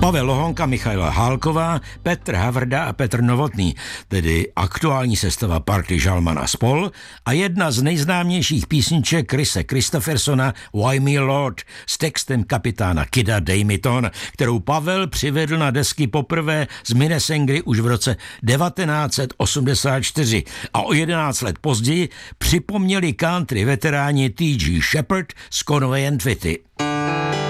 Pavel Lohonka, Michaela Hálková, Petr Havrda a Petr Novotný, tedy aktuální sestava party Žalman a spol, a jedna z nejznámějších písniček Krise Kristoffersona Why Me Lord s textem kapitána Kida Dejmiton, kterou Pavel přivedl na desky poprvé z Minnesangry už v roce 1984 a o 11 let později připomněli country veteráni T.G. Sheppard z Conway & Twitty.